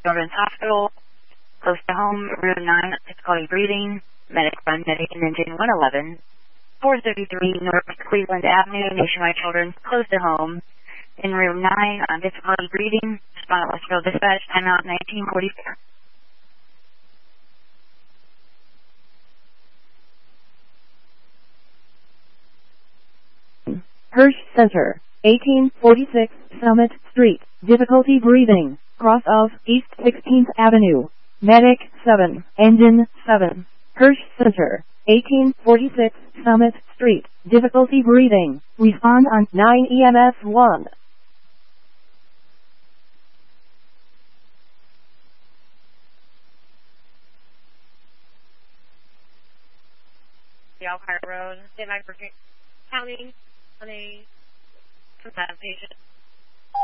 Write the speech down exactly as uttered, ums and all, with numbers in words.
Children's Hospital, close to home, room nine, difficulty breathing, medic run, medic in engine one eleven, four thirty-three North Cleveland Avenue, Nationwide Children's, close to home, in room nine, on difficulty breathing, respond to Westfield Dispatch, timeout nineteen forty-four. Hirsch Center, eighteen forty-six Summit Street, difficulty breathing, cross of East sixteenth Avenue, medic seven, engine seven, Hirsch Center, eighteen forty-six Summit Street, difficulty breathing, respond on nine E M S one. The Elkhart Road, Stand by for counting on a patient.